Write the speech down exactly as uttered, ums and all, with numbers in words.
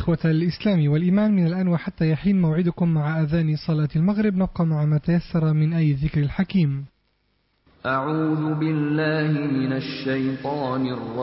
إخوة الإسلام والإيمان، من الآن وحتى يحين موعدكم مع أذان صلاة المغرب، نبقى مع ما تيسر من أي ذكر الحكيم. أعوذ بالله من الشيطان الرجيم.